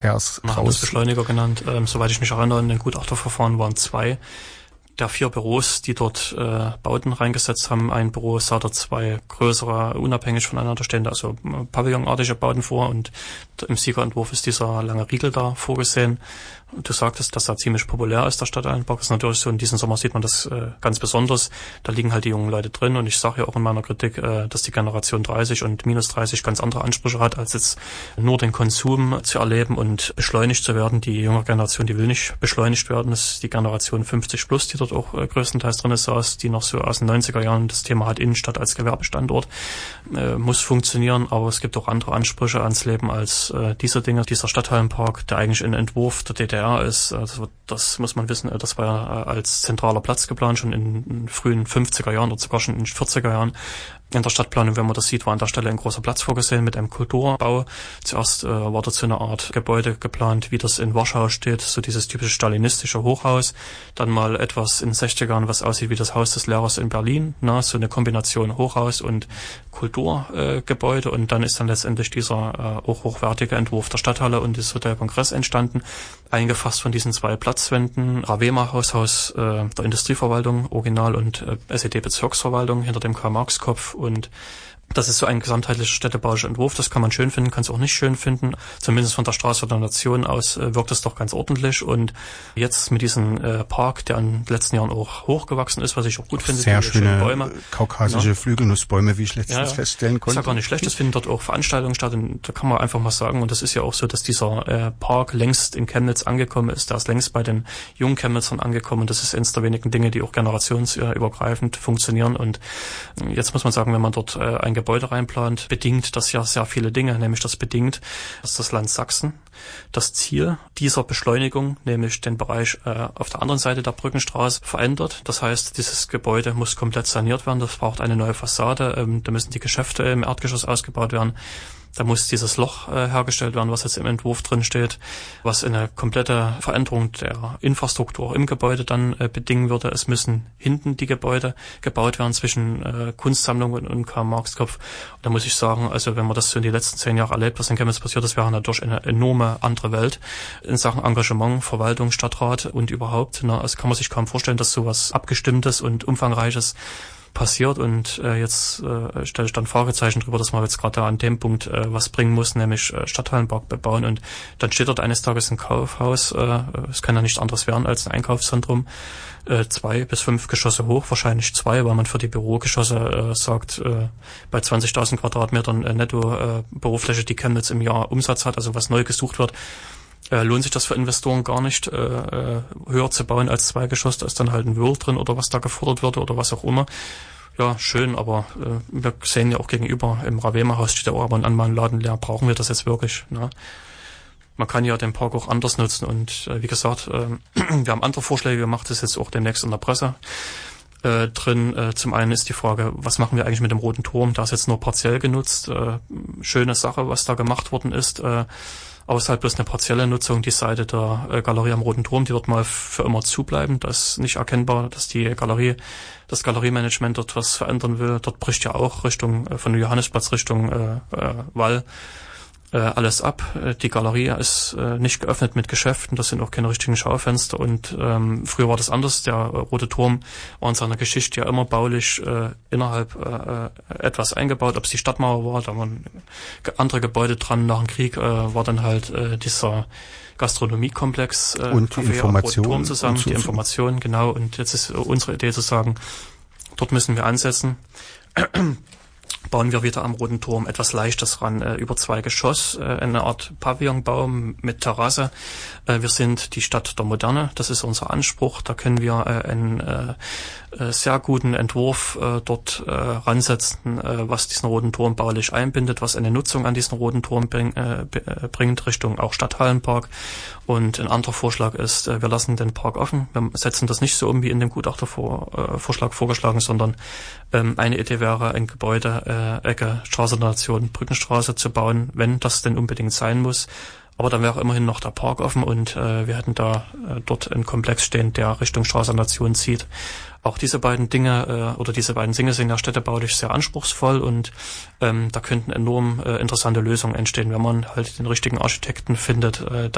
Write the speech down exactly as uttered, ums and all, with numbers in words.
Handelsbeschleuniger genannt. Ähm, soweit ich mich erinnere, in den Gutachterverfahren waren zwei der vier Büros, die dort äh, Bauten reingesetzt haben. Ein Büro sah dort zwei größere, unabhängig voneinander stehende, also äh, pavillonartige Bauten vor, und im Siegerentwurf ist dieser lange Riegel da vorgesehen. Du sagtest, dass er ziemlich populär ist, der Stadthallenpark. Das ist natürlich so, in diesem Sommer sieht man das äh, ganz besonders. Da liegen halt die jungen Leute drin, und ich sage ja auch in meiner Kritik, äh, dass die Generation dreißig und minus dreißig ganz andere Ansprüche hat, als jetzt nur den Konsum zu erleben und beschleunigt zu werden. Die junge Generation, die will nicht beschleunigt werden. Das ist die Generation fünfzig plus, die dort auch äh, größtenteils drin saß, die noch so aus den neunziger Jahren das Thema hat, Innenstadt als Gewerbestandort, äh, muss funktionieren, aber es gibt auch andere Ansprüche ans Leben als äh, diese Dinge. Dieser Stadthallenpark, der eigentlich ein Entwurf der D D R ist, also das muss man wissen, das war ja als zentraler Platz geplant, schon in den frühen fünfziger Jahren oder sogar schon in den vierziger Jahren. In der Stadtplanung, wenn man das sieht, war an der Stelle ein großer Platz vorgesehen mit einem Kulturbau. Zuerst äh, war dort so eine Art Gebäude geplant, wie das in Warschau steht, so dieses typische stalinistische Hochhaus. Dann mal etwas in den sechzigern, was aussieht wie das Haus des Lehrers in Berlin, ne? So eine Kombination Hochhaus und Kulturgebäude. Äh, und dann ist dann letztendlich dieser äh, auch hochwertige Entwurf der Stadthalle und des Hotel Kongress entstanden, eingefasst von diesen zwei Platzwänden. Ravema-Haushaus äh, der Industrieverwaltung, Original, und äh, S E D-Bezirksverwaltung hinter dem Karl-Marx-Kopf. Und das ist so ein gesamtheitlicher städtebaulicher Entwurf. Das kann man schön finden, kann es auch nicht schön finden. Zumindest von der Straße der Nation aus äh, wirkt es doch ganz ordentlich. Und jetzt mit diesem äh, Park, der in den letzten Jahren auch hochgewachsen ist, was ich auch gut finde. Sehr schöne Bäume. Kaukasische ja. Flügelnussbäume, wie ich letztens ja, ja. feststellen konnte. Ist ja gar nicht schlecht. Es finden dort auch Veranstaltungen statt. Und da kann man einfach mal sagen, und das ist ja auch so, dass dieser äh, Park längst in Chemnitz angekommen ist. Der ist längst bei den jungen Chemnitzern angekommen. Und das ist eines der wenigen Dinge, die auch generationsübergreifend funktionieren. Und äh, jetzt muss man sagen, wenn man dort äh, ein Gebäude reinplant, bedingt das ja sehr viele Dinge, nämlich das bedingt, dass das Land Sachsen das Ziel dieser Beschleunigung, nämlich den Bereich äh, auf der anderen Seite der Brückenstraße, verändert. Das heißt, dieses Gebäude muss komplett saniert werden, das braucht eine neue Fassade, ähm, da müssen die Geschäfte im Erdgeschoss ausgebaut werden. Da muss dieses Loch äh, hergestellt werden, was jetzt im Entwurf drin steht, was eine komplette Veränderung der Infrastruktur im Gebäude dann äh, bedingen würde. Es müssen hinten die Gebäude gebaut werden zwischen äh, Kunstsammlung und, und Karl-Marx-Kopf. Und da muss ich sagen, also wenn man das so in die letzten zehn Jahre erlebt, was in Chemnitz passiert, das wäre natürlich eine enorme andere Welt in Sachen Engagement, Verwaltung, Stadtrat und überhaupt. Na, also kann man sich kaum vorstellen, dass sowas Abgestimmtes und Umfangreiches passiert, und äh, jetzt äh, stelle ich dann Fragezeichen drüber, dass man jetzt gerade an dem Punkt äh, was bringen muss, nämlich äh, Stadthallenpark bebauen, und dann steht dort eines Tages ein Kaufhaus, äh, es kann ja nichts anderes werden als ein Einkaufszentrum, äh, zwei bis fünf Geschosse hoch, wahrscheinlich zwei, weil man für die Bürogeschosse äh, sagt, äh, bei zwanzigtausend Quadratmetern äh, netto äh, Bürofläche, die Chemnitz im Jahr Umsatz hat, also was neu gesucht wird, Äh, lohnt sich das für Investoren gar nicht, äh, höher zu bauen als zwei Geschoss. Da ist dann halt ein World drin oder was da gefordert wird oder was auch immer. Ja, schön, aber äh, wir sehen ja auch gegenüber im Ravema-Haus steht ja auch aber ein an Laden leer. Brauchen wir das jetzt wirklich? Ne? Man kann ja den Park auch anders nutzen, und äh, wie gesagt, äh, wir haben andere Vorschläge gemacht, das ist jetzt auch demnächst in der Presse äh, drin. Äh, zum einen ist die Frage, was machen wir eigentlich mit dem Roten Turm? Da ist jetzt nur partiell genutzt. Äh, schöne Sache, was da gemacht worden ist. Äh, Aber es ist halt bloß eine partielle Nutzung. Die Seite der äh, Galerie am Roten Turm, die wird mal für immer zubleiben. Das ist nicht erkennbar, dass die Galerie, das Galeriemanagement dort was verändern will. Dort bricht ja auch Richtung, äh, von Johannesplatz Richtung äh, äh, Wall äh, alles ab. Äh, die Galerie ist äh, nicht geöffnet mit Geschäften. Das sind auch keine richtigen Schaufenster. Und ähm, früher war das anders. Der äh, Rote Turm war in seiner Geschichte ja immer baulich äh, innerhalb äh, etwas eingebaut. Ob es die Stadtmauer war, da waren andere Gebäude dran. Nach dem Krieg äh, war dann halt äh, dieser Gastronomiekomplex äh, und die Information Turm zusammen, die Information, genau. Und jetzt ist unsere Idee zu sagen, dort müssen wir ansetzen. Bauen wir wieder am Roten Turm etwas Leichtes ran, äh, über zwei Geschoss, äh, eine Art Pavillonbau mit Terrasse. Äh, wir sind die Stadt der Moderne, das ist unser Anspruch. Da können wir äh, einen äh, äh, sehr guten Entwurf äh, dort äh, ransetzen, äh, was diesen Roten Turm baulich einbindet, was eine Nutzung an diesen Roten Turm bring, äh, bringt, Richtung auch Stadthallenpark. Und ein anderer Vorschlag ist, äh, wir lassen den Park offen. Wir setzen das nicht so um, wie in dem Gutachtervorschlag äh, vorgeschlagen, sondern ähm, eine Idee wäre, ein Gebäude Äh, Ecke Straße der Nation, Brückenstraße zu bauen, wenn das denn unbedingt sein muss. Aber dann wäre immerhin noch der Park offen, und äh, wir hätten da äh, dort einen Komplex stehen, der Richtung Straße der Nation zieht. Auch diese beiden Dinge äh, oder diese beiden Dinge sind ja städtebaulich sehr anspruchsvoll, und ähm, da könnten enorm äh, interessante Lösungen entstehen, wenn man halt den richtigen Architekten findet, äh,